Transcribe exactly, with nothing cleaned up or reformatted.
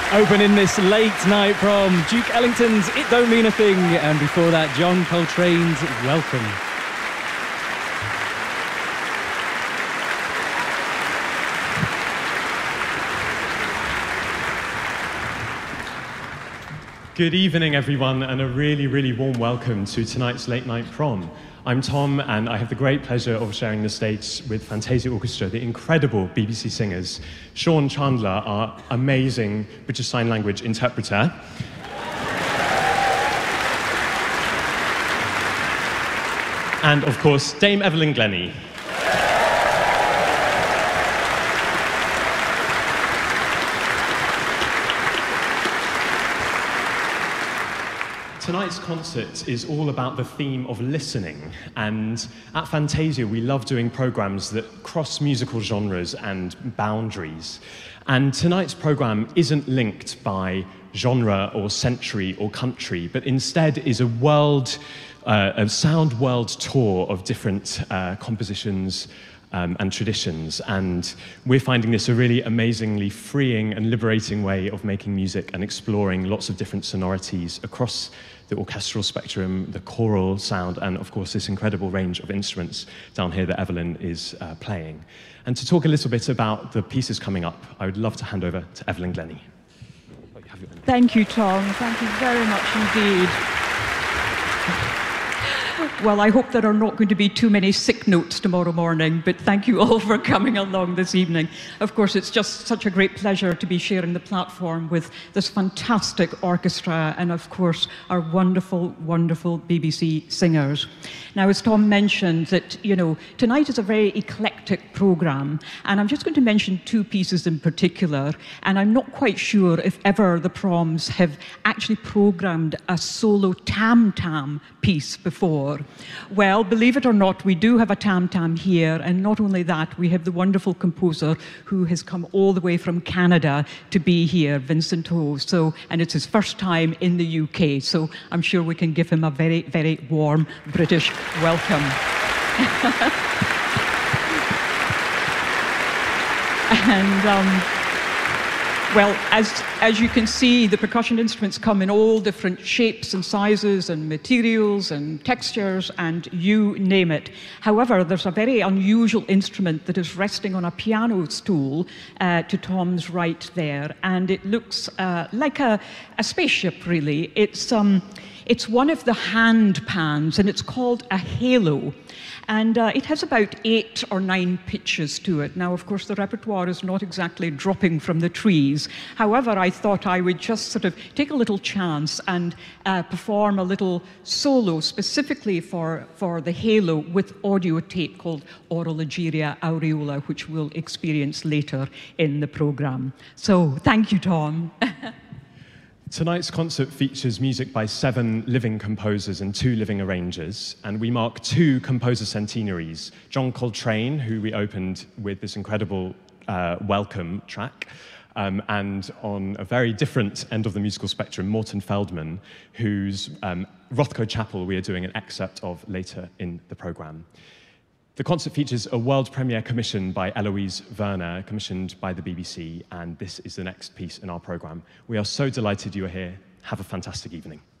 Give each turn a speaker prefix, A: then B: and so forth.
A: Opening this late night from Duke Ellington's It Don't Mean a Thing, and before that, John Coltrane's Welcome.
B: Good evening, everyone, and a really, really warm welcome to tonight's Late Night Prom. I'm Tom, and I have the great pleasure of sharing the stage with Fantasia Orchestra, the incredible B B C singers, Sean Chandler, our amazing British Sign Language interpreter, and, of course, Dame Evelyn Glennie. Tonight's concert is all about the theme of listening, and at Fantasia we love doing programs that cross musical genres and boundaries. And tonight's program isn't linked by genre or century or country, but instead is a world, uh, a sound world tour of different uh, compositions Um, and traditions, and we're finding this a really amazingly freeing and liberating way of making music and exploring lots of different sonorities across the orchestral spectrum, the choral sound, and of course this incredible range of instruments down here that Evelyn is uh, playing. And to talk a little bit about the pieces coming up, I would love to hand over to Evelyn Glennie.
C: Thank you, Tom. Thank you very much indeed. Well, I hope there are not going to be too many sick notes tomorrow morning, but thank you all for coming along this evening. Of course, it's just such a great pleasure to be sharing the platform with this fantastic orchestra and, of course, our wonderful, wonderful B B C singers. Now, as Tom mentioned, that, you know, tonight is a very eclectic programme, and I'm just going to mention two pieces in particular, and I'm not quite sure if ever the Proms have actually programmed a solo tam-tam piece before. Well, believe it or not, we do have a tam-tam here, and not only that, we have the wonderful composer who has come all the way from Canada to be here, Vincent Ho. So, and it's his first time in the U K, so I'm sure we can give him a very, very warm British welcome. and um, Well, as, as you can see, the percussion instruments come in all different shapes and sizes and materials and textures, and you name it. However, there's a very unusual instrument that is resting on a piano stool uh, to Tom's right there, and it looks uh, like a, a spaceship, really. It's, um, it's one of the hand pans, and it's called a halo. And uh, it has about eight or nine pitches to it. Now, of course, the repertoire is not exactly dropping from the trees. However, I thought I would just sort of take a little chance and uh, perform a little solo specifically for, for the halo with audio tape called Orologeria Aureola, which we'll experience later in the program. So, thank you, Tom.
B: Tonight's concert features music by seven living composers and two living arrangers, and we mark two composer centenaries. John Coltrane, who we opened with this incredible uh, Welcome track, um, and on a very different end of the musical spectrum, Morton Feldman, whose um, Rothko Chapel we are doing an excerpt of later in the program. The concert features a world premiere commission by Eloise Werner, commissioned by the B B C, and this is the next piece in our program. We are so delighted you are here. Have a fantastic evening.